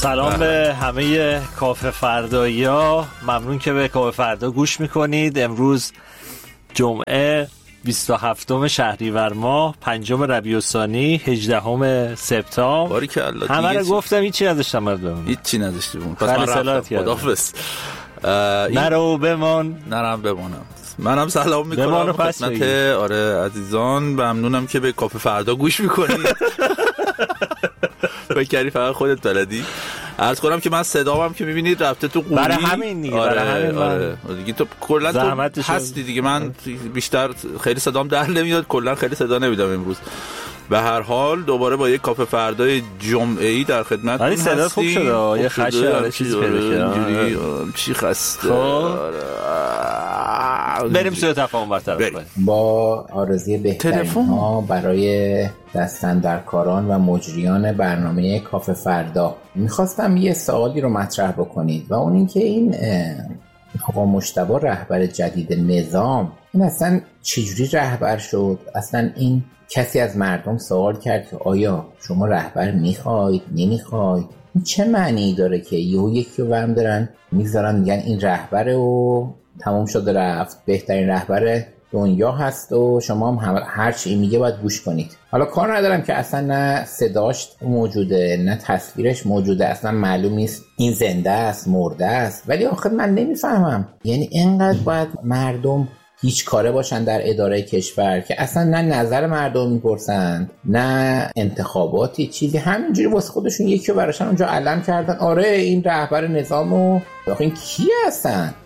سلام به همه کافه فردایی‌ها، ممنون که به کافه فردا گوش میکنید. امروز جمعه 27 شهریور ماه 5 ربیع الثانی 18 سپتامبر. باریکالله. همه رو گفتم، هیچی نداشتم بردم. هیچی نداشتیم. پس من رفتم. خداحافظ. نرو بمون. نرم بمونم. منم سلام میکنم خدمت عزیزان. ممنونم که به کافه فردا گوش میکنید. بکری فقط خودت بلدی. عرض کنم که من صدامم که میبینید رفته تو قوری. برای همین دیگه. آره. دیگه تو کلا تو هستی دیگه. من بیشتر خیلی صدام در نمیاد، کلا خیلی صدا نمیدم امروز. به هر حال دوباره با یک کافه فردای جمعه‌ای در خدمتتون هستیم. صدا خوب شده. یه خشه چیز پیدا کرد. چی خسته. بریم سوی تفاهم برطرف کنیم. با آرزوی بهترین‌ها برای دستاندرکاران و مجریان برنامه کافه فردا میخواستم یه سوالی رو مطرح بکنید و اون این که این آقا مجتبی رهبر جدید نظام، این اصلا چجوری رهبر شد؟ اصلا این کسی از مردم سوال کرد که آیا شما رهبر میخواید نمیخواید؟ این چه معنی داره که یکی رو برم دارن میذارن میگن این رهبره و تمام شده رفت، بهترین رهبر دنیا هست و شما هم هر چی میگه باید گوش کنید؟ حالا کار ندارم که اصلا نه صداش موجوده نه تصویرش موجوده، اصلا معلوم نیست این زنده است مرده است، ولی آخه من نمیفهمم یعنی اینقدر باید مردم هیچ کاره باشن در اداره کشور که اصلا نه نظر مردم میپرسند نه انتخاباتی چیزی، همینجوری واسه خودشون یکی رو براشون اونجا علم کردن. آره این رهبر نظامو. آخه این کی هستن؟